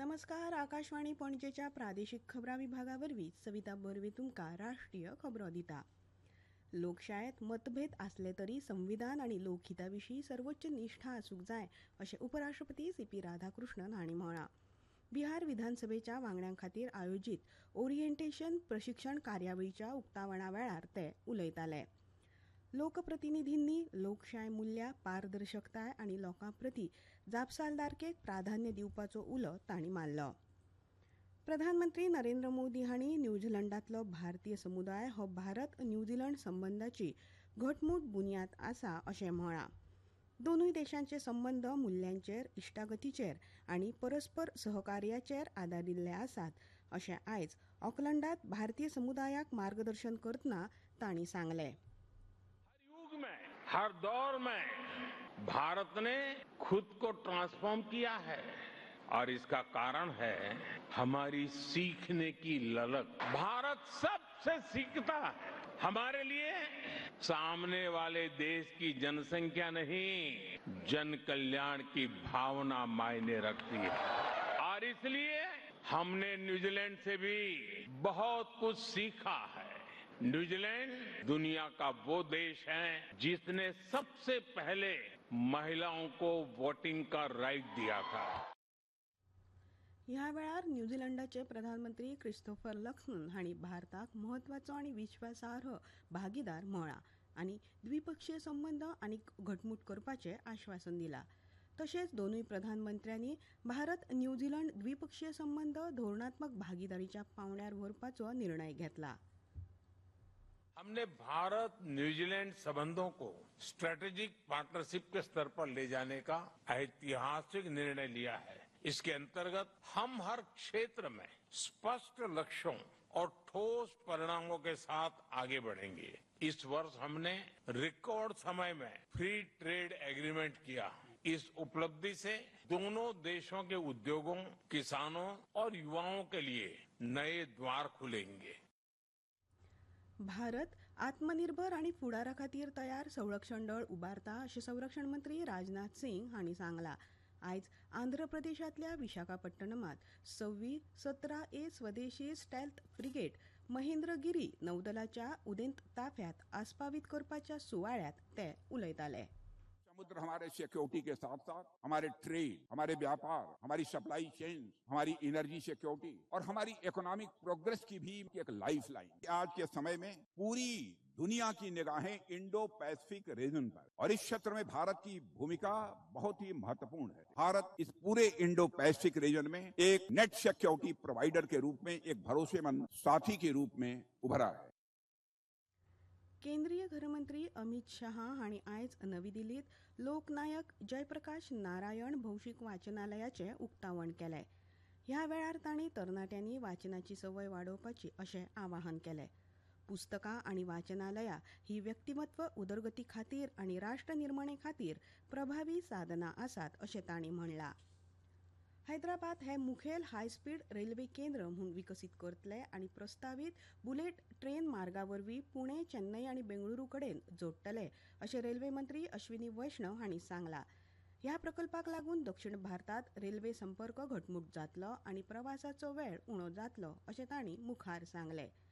नमस्कार. आकाशवाणी पणजेच्या प्रादेशीक खबरां विभागावरवीं सविता बर्वे तुमकां राष्ट्रीय खबरो दिता. लोकशायेत मतभेद आसले तरी संविधान आनी लोकहिता विशीं सर्वोच्च निश्ठा आसूंक जाय अशें उपराष्ट्रपती सी.पी. राधाकृष्णन हांणी म्हळां. बिहार विधानसभेच्या वांगड्यां खातीर आयोजीत ओरिएंटेशन प्रशिक्षण कार्यावळीच्या उक्तावणा वेळार ते उलयताले. लोकप्रतिनिधींनी लोकशाय मुल्यां, पारदर्शकताय आनी लोकां प्रती जापसालदारकेक प्राधान्य दिवपाचो उलो तांणी मारलो. प्रधानमंत्री नरेंद्र मोदी हांणी न्यूझीलंडांतलो भारतीय समुदाय हो भारत न्यूझीलंड संबंदांची घटमूट बुन्याद आसा अशें म्हळां. दोनूय देशांचे संबंद मुल्यांचेर, इश्टागतीचेर आनी परस्पर सहकार्याचेर आदारिल्ले आसात अशें आयज ऑकलंडांत भारतीय समुदायाक मार्गदर्शन करतना तांणी सांगलें. हर दौर में भारत ने खुद को ट्रांसफॉर्म किया है और इसका कारण है हमारी सीखने की ललक. भारत सबसे सीखता है. हमारे लिए सामने वाले देश की जनसंख्या नहीं, जन कल्याण की भावना मायने रखती है और इसलिए हमने न्यूजीलैंड से भी बहुत कुछ सीखा है. न्यूजीलैंड दुनिया का वो देश है जिसने सबसे पहले महिलाओं को वोटिंग का राइट दिया था. ह्या वेळार न्यूझीलंडाचे प्रधानमंत्री क्रिस्तोफर लक्सन हांणी भारताक म्हत्वाचो आनी विश्वासार्ह भागीदार म्हळां आनी द्विपक्षीय संबंद आनीक घटमूट करपाचें आश्वासन दिलां. तशेंच दोनूय प्रधानमंत्र्यांनी भारत न्यूझीलंड द्विपक्षीय संबंद धोरणात्मक भागीदारीच्या पांवड्यार व्हरपाचो निर्णय घेतला. हमने भारत न्यूजीलैंड संबंधों को स्ट्रेटेजिक पार्टनरशिप के स्तर पर ले जाने का ऐतिहासिक निर्णय लिया है. इसके अंतर्गत हम हर क्षेत्र में स्पष्ट लक्ष्यों और ठोस परिणामों के साथ आगे बढ़ेंगे. इस वर्ष हमने रिकॉर्ड समय में फ्री ट्रेड एग्रीमेंट किया. इस उपलब्धि से दोनों देशों के उद्योगों, किसानों और युवाओं के लिए नए द्वार खुलेंगे. भारत आत्मनिर्भर आनी फुडारा खातीर तयार संरक्षण दळ उबारता अशें संरक्षण मंत्री राजनाथ सिंग हांणी सांगलां. आयज आंध्र प्रदेशांतल्या विशाखापट्टणमांत 17A स्वदेशी स्टेल्थ फ्रिगेट महेंद्रगिरी नौदलाच्या उदेंत ताफ्यात आस्पावीत करपाच्या सुवाळ्यात ते उलयताले. समुद्र हमारे सिक्योरिटी के साथ साथ हमारे ट्रेड, हमारे व्यापार, हमारी सप्लाई चेन, हमारी एनर्जी सिक्योरिटी और हमारी इकोनॉमिक प्रोग्रेस की भी एक लाइफ लाइन. आज के समय में पूरी दुनिया की निगाहें इंडो पैसिफिक रीजन पर और इस क्षेत्र में भारत की भूमिका बहुत ही महत्वपूर्ण है. भारत इस पूरे इंडो पैसिफिक रीजन में एक नेट सिक्योरिटी प्रोवाइडर के रूप में, एक भरोसेमंद साथी के रूप में उभरा है. केंद्रीय गृहमंत्री अमित शाह हांणी आयज नवी दिल्लीत लोकनायक जयप्रकाश नारायण भौशीक वाचनालयाचें उक्तावण केलें. ह्या वेळार तांणी तरणाट्यांनी वाचनाची संवय वाडोवपाची अशें आवाहन केलें. पुस्तकां आनी वाचनालयां ही व्यक्तिमत्व उदरगती खातीर आनी राष्ट्र निर्माणे खातीर प्रभावी साधनां आसात अशें तांणी म्हणलां. हैदराबाद हे मुखेल हाय स्पीड रेल्वे केंद्र म्हूण विकसीत करतले आनी प्रस्तावीत बुलेट ट्रेन मार्गावरवीं पुणे, चेन्नई आनी बेंगळुरू कडेन जोडटले अशें रेल्वे मंत्री अश्विनी वैष्णव हांणी सांगलां. ह्या प्रकल्पाक लागून दक्षिण भारतांत रेल्वे संपर्क घटमूट जातलो आनी प्रवासाचो वेळ उणो जातलो अशें तांणी मुखार सांगलें.